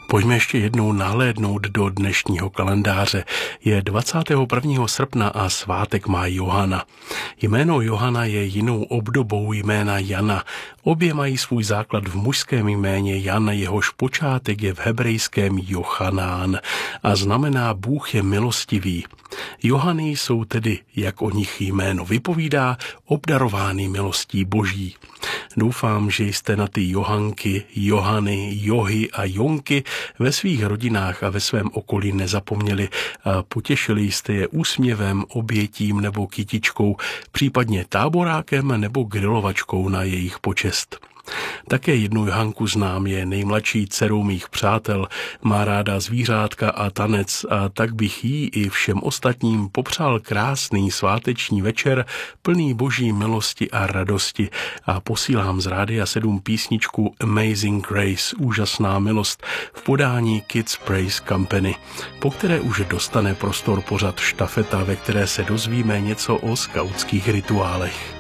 Pojďme ještě jednou nahlédnout do dnešního kalendáře. Je 21. srpna a svátek má Johana. Jméno Johana je jinou obdobou jména Jana. Obě mají svůj základ v mužském jméně Jan, jehož počátek je v hebrejském Jochanán a znamená Bůh je milostivý. Johany jsou tedy, jak o nich jméno vypovídá, obdarovány milostí Boží. Doufám, že jste na ty Johanky, Johany, Johy a Jonky ve svých rodinách a ve svém okolí nezapomněli a potěšili jste je úsměvem, obětím nebo kytičkou, případně táborákem nebo grilovačkou na jejich počest. Také jednu Johanku znám, je nejmladší dcerou mých přátel, má ráda zvířátka a tanec a tak bych jí i všem ostatním popřál krásný sváteční večer plný Boží milosti a radosti a posílám z Rádia 7 písničku Amazing Grace, úžasná milost v podání Kids Praise Company, po které už dostane prostor pořad Štafeta, ve které se dozvíme něco o skautských rituálech.